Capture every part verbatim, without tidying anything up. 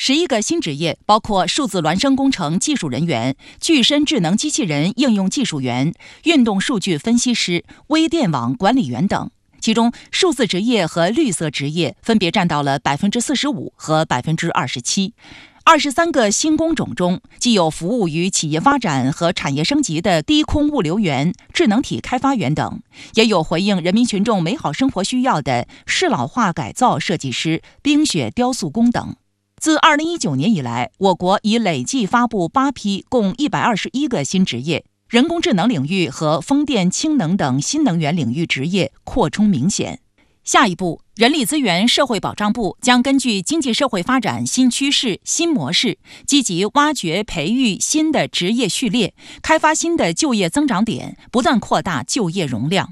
十一个新职业包括数字孪生工程技术人员、具身智能机器人应用技术员、运动数据分析师、微电网管理员等。其中，数字职业和绿色职业分别占到了百分之四十五和百分之二十七。二十三个新工种中，既有服务于企业发展和产业升级的低空物流员、智能体开发员等，也有回应人民群众美好生活需要的适老化改造设计师、冰雪雕塑工等。自二零一九年以来，我国已累计发布八批共一百二十一个新职业，人工智能领域和风电、氢能等新能源领域职业扩充明显。下一步，人力资源社会保障部将根据经济社会发展新趋势、新模式，积极挖掘培育新的职业序列，开发新的就业增长点，不断扩大就业容量。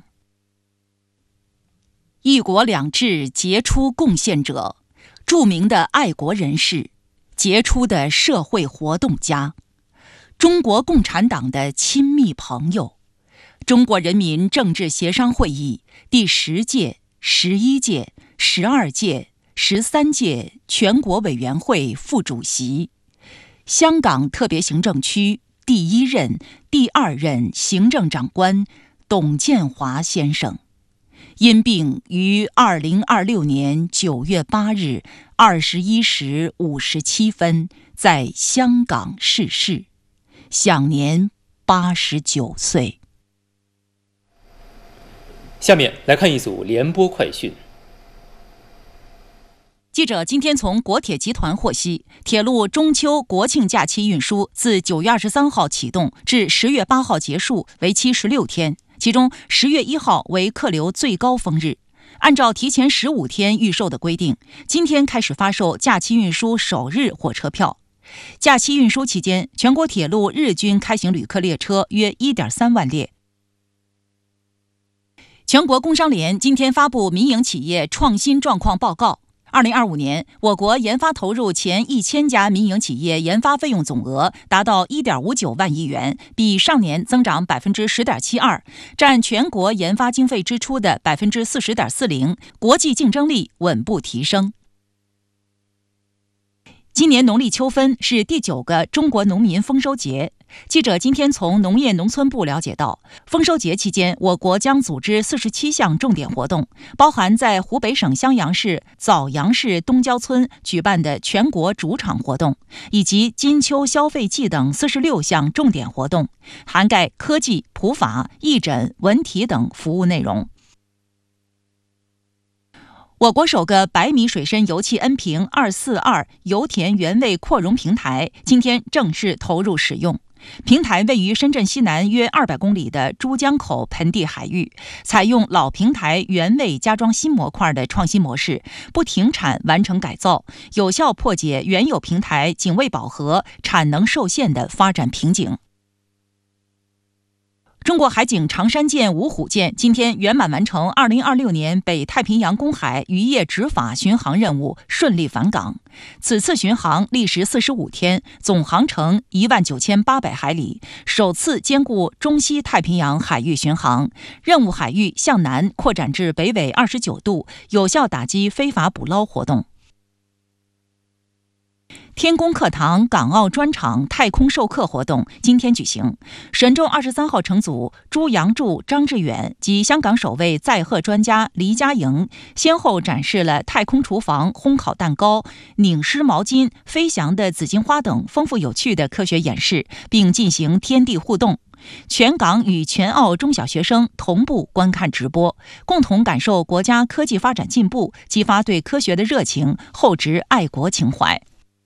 一国两制杰出贡献者，著名的爱国人士，杰出的社会活动家，中国共产党的亲密朋友，中国人民政治协商会议第十届、十一届、十二届、十三届全国委员会副主席，香港特别行政区第一任、第二任行政长官董建华先生，因病于二零二六年九月八日二十一时五十七分在香港逝世，享年八十九岁。 下面来看一组联播快讯。 记者今天从国铁集团获悉，铁路中秋国庆假期运输自九月二十三号启动至十月八号结束，为期十六天。其中十月一号为客流最高峰日。按照提前十五天预售的规定，今天开始发售假期运输首日火车票。假期运输期间，全国铁路日均开行旅客列车约 一点三万列。全国工商联今天发布民营企业创新状况报告。二零二五年，我国研发投入前一千家民营企业研发费用总额达到 一点五九万亿元，比上年增长 百分之十点七二， 占全国研发经费支出的 百分之四十点四零， 国际竞争力稳步提升。今年农历秋分是第九个中国农民丰收节。记者今天从农业农村部了解到，丰收节期间，我国将组织四十七项重点活动，包含在湖北省襄阳市枣阳市东郊村举办的全国主场活动，以及金秋消费季等四十六项重点活动，涵盖科技、普法、义诊、文体等服务内容。我国首个百米水深油气恩平二四二油田原位扩容平台今天正式投入使用。平台位于深圳西南约二百公里的珠江口盆地海域，采用老平台原位加装新模块的创新模式，不停产完成改造，有效破解原有平台井位饱和、产能受限的发展瓶颈。中国海警长山舰、五虎舰今天圆满完成二零二六年北太平洋公海渔业执法巡航任务，顺利返港。此次巡航历时四十五天，总航程一万九千八百海里，首次兼顾中西太平洋海域巡航，任务海域向南扩展至北纬二十九度，有效打击非法捕捞活动。天宫课堂港澳专场太空授课活动今天举行，神舟二十三号乘组朱杨柱、张志远及香港首位载荷专家黎家营先后展示了太空厨房烘烤蛋糕、拧湿毛巾、飞翔的紫荆花等丰富有趣的科学演示，并进行天地互动。全港与全澳中小学生同步观看直播，共同感受国家科技发展进步，激发对科学的热情，厚植爱国情怀。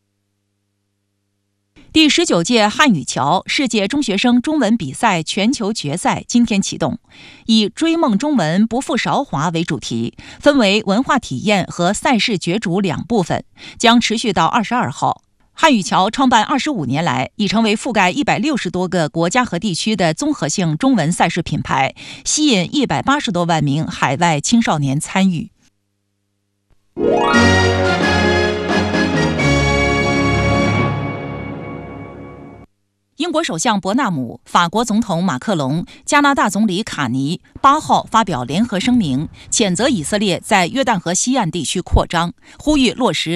第十九届汉语桥世界中学生中文比赛全球决赛今天启动，以追梦中文不负韶华为主题，分为文化体验和赛事角逐两部分，将持续到二十二号。汉语桥创办二十五年来，已成为覆盖一百六十多个国家和地区的综合性中文赛事品牌，吸引一百八十多万名海外青少年参与。英国首相伯纳姆、法国总统马克龙、加拿大总理卡尼八号发表联合声明，谴责以色列在约旦河西岸地区扩张，呼吁落实